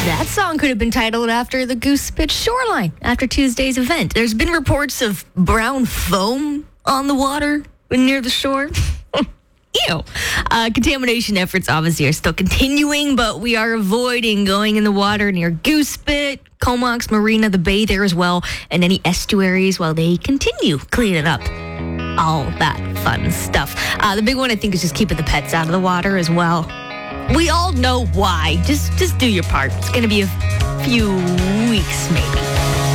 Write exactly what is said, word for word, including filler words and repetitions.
That song could have been titled after the Goose Spit shoreline after Tuesday's event. There's been reports of brown foam on the water near the shore. Ew. Uh, contamination efforts obviously are still continuing, but we are avoiding going in the water near Goose Spit, Comox Marina, the bay there as well, and any estuaries while they continue cleaning up. All that fun stuff. Uh, the big one, I think, is just keeping the pets out of the water as well. We all know why. Just, just do your part. It's going to be a few weeks, maybe.